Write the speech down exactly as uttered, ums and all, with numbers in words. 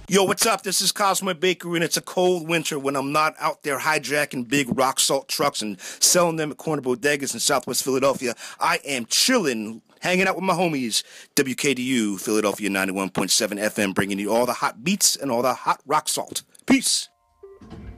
Yo, what's up? This is Cosmo Bakery, and it's a cold winter when I'm not out there hijacking big rock salt trucks and selling them at corner bodegas in Southwest Philadelphia. I am chilling, hanging out with my homies. W K D U, Philadelphia ninety-one point seven F M, bringing you all the hot beats and all the hot rock salt. Peace.